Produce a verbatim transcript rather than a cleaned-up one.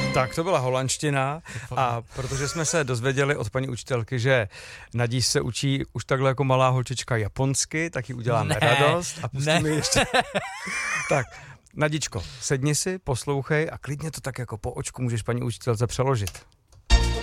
Tak to byla holandština a protože jsme se dozvěděli od paní učitelky, že Nadíš se učí už takhle jako malá holčička japonsky, tak ji uděláme ne, radost a pustíme ne. ještě. Tak, Nadičko, sedni si, poslouchej a klidně to tak jako po očku můžeš paní učitelce přeložit.